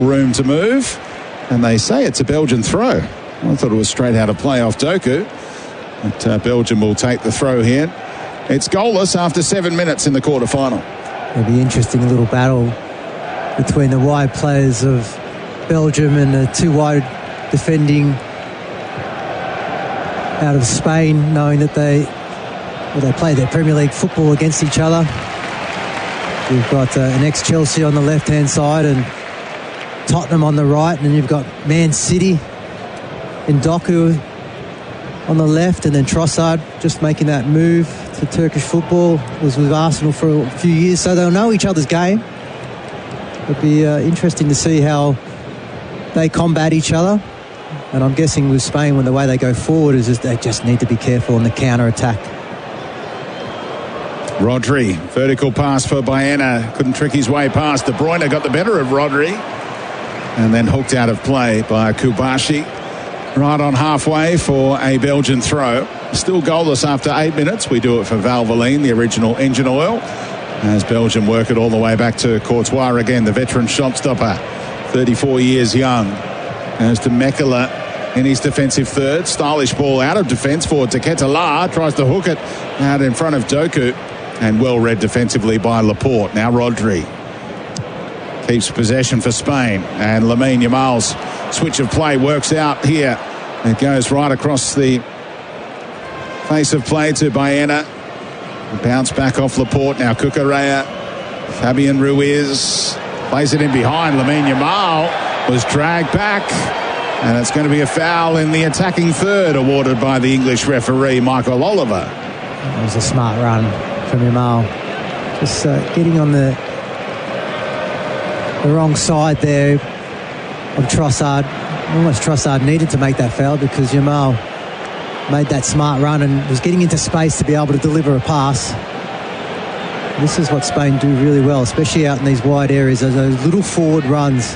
room to move, and they say it's a Belgian throw. I thought it was straight out of play off Doku, but Belgium will take the throw here. It's goalless after 7 minutes in the quarterfinal. It'll be an interesting little battle between the wide players of Belgium and the two wide defending out of Spain, knowing that they play their Premier League football against each other. You've got an ex-Chelsea on the left-hand side and Tottenham on the right, and then you've got Man City in Doku on the left, and then Trossard just making that move to Turkish football. Was with Arsenal for a few years, so they'll know each other's game. It'll be interesting to see how they combat each other. And I'm guessing with Spain, when the way they go forward is just, they just need to be careful on the counter-attack. Rodri, vertical pass for Baena. Couldn't trick his way past. De Bruyne got the better of Rodri. And then hooked out of play by Kubashi. Right on halfway for a Belgian throw. Still goalless after 8 minutes. We do it for Valvoline, the original engine oil. As Belgium work it all the way back to Courtois again, the veteran shot stopper. 34 years young. Goes to Mekela in his defensive third. Stylish ball out of defence for De Ketelaere. Tries to hook it out in front of Doku. And well read defensively by Laporte. Now Rodri keeps possession for Spain. And Lamine Yamal's switch of play works out here. It goes right across the face of play to Baena. Bounce back off Laporte. Now Cucurella. Fabian Ruiz plays it in behind. Lamine Yamal was dragged back. And it's going to be a foul in the attacking third, awarded by the English referee, Michael Oliver. That was a smart run from Yamal. Just getting on the wrong side there of Trossard. Almost Trossard needed to make that foul because Yamal made that smart run and was getting into space to be able to deliver a pass. This is what Spain do really well, especially out in these wide areas, those little forward runs.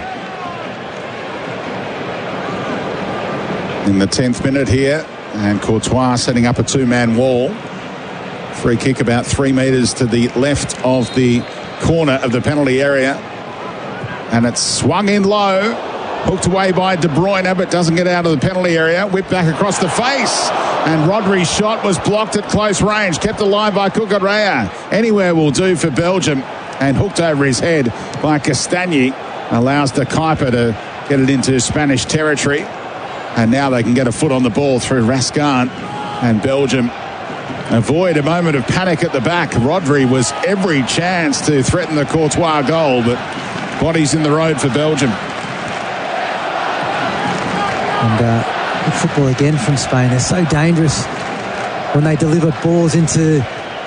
In the 10th minute here, and Courtois setting up a two-man wall. Free kick about 3 metres to the left of the corner of the penalty area. And it's swung in low, hooked away by De Bruyne, but doesn't get out of the penalty area. Whipped back across the face, and Rodri's shot was blocked at close range, kept alive by Cucurella. Anywhere will do for Belgium, and hooked over his head by Castagni. Allows De Kuyper to get it into Spanish territory. And now they can get a foot on the ball through Raskin, and Belgium avoid a moment of panic at the back. Rodri was every chance to threaten the Courtois goal, but bodies in the road for Belgium. And good football again from Spain. They're so dangerous when they deliver balls into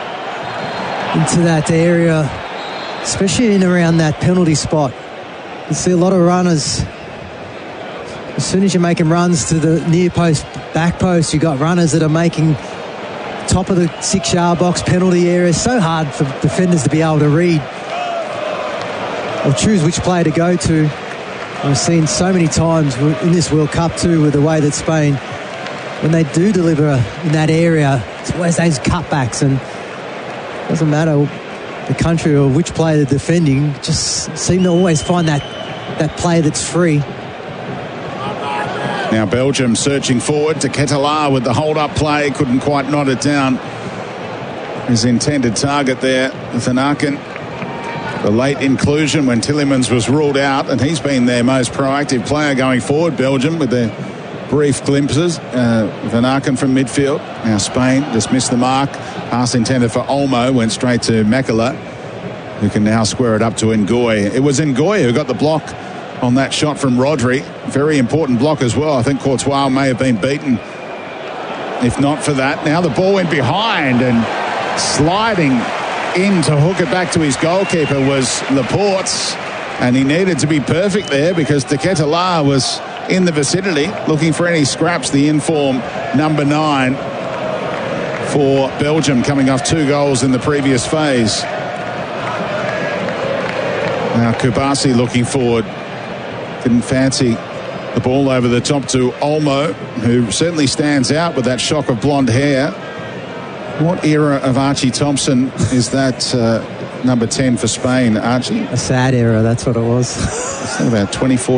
that area, especially in around that penalty spot. You see a lot of runners. As soon as you're making runs to the near post, back post, you've got runners that are making top of the 6-yard box penalty area. It's so hard for defenders to be able to read or choose which player to go to. We've seen so many times in this World Cup too, with the way that Spain, when they do deliver in that area, it's always those cutbacks, and it doesn't matter the country or which player they're defending, just seem to always find that play that's free. Now Belgium searching forward to Ketelaere with the hold-up play. Couldn't quite knot it down. His intended target there, Vanaken. The late inclusion when Tielemans was ruled out, and he's been their most proactive player going forward, Belgium, with their brief glimpses. Vanaken from midfield. Now Spain just missed the mark. Pass intended for Olmo, went straight to Mekela, who can now square it up to Ngoy. It was Ngoy who got the block on that shot from Rodri. Very important block as well. I think Courtois may have been beaten if not for that. Now the ball went behind, and sliding in to hook it back to his goalkeeper was Laporte, and he needed to be perfect there because De Ketelaere was in the vicinity looking for any scraps. The inform number 9 for Belgium, coming off 2 goals in the previous phase. Now Kubasi looking forward. Didn't fancy the ball over the top to Olmo, who certainly stands out with that shock of blonde hair. What era of Archie Thompson is that number 10 for Spain, Archie. A sad error, that's what it was. It's about 24